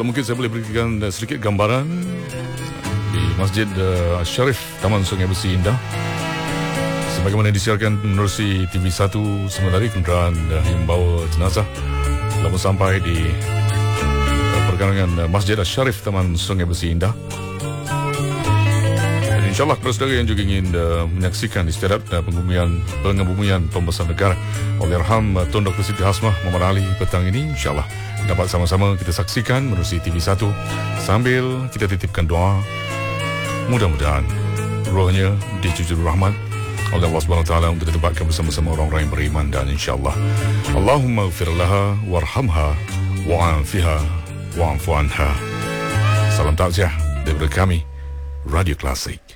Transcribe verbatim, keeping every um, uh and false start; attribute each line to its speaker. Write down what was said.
Speaker 1: kalau mungkin saya boleh berikan uh, sedikit gambaran di Masjid uh, Syarif Taman Sungai Besi Indah. Sebagaimana disiarkan menerusi T V satu sebentar tadi, kenderaan uh, yang membawa jenazah telah sampai di uh, perkarangan uh, Masjid Syarif Taman Sungai Besi Indah. Dan insyaAllah kepada saudara yang juga ingin uh, menyaksikan istiadat uh, pengebumian, pengebumian pembesar negara Allahyarham uh, Tun Doktor Siti Hasmah Muhammad Ali petang ini, insyaAllah dapat sama-sama kita saksikan menerusi T V satu sambil kita titipkan doa. Mudah-mudahan rohnya dicucur rahmat oleh Allah Subhanahu Wa Taala untuk ditempatkan bersama-sama orang-orang yang beriman, dan insya-Allah Allahumma ighfir laha warhamha wa'afiha wa'fu anha. Salam takziah daripada kami Radio Klasik.